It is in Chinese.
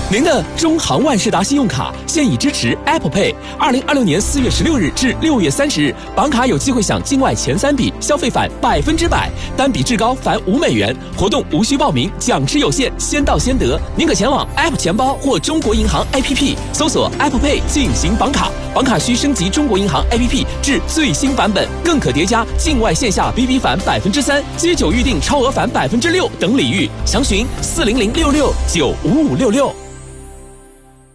您的中航万事达信用卡现已支持 Apple Pay。2026年4月16日至6月30日，绑卡有机会享境外前3笔消费返100%，单笔至高返5美元。活动无需报名，奖池有限，先到先得。您可前往 App 钱包或中国银行 APP 搜索 Apple Pay 进行绑卡，绑卡需升级中国银行 APP 至最新版本，更可叠加境外线下 BB 返3%、接9预定超额返6%等礼遇。详询40066955566。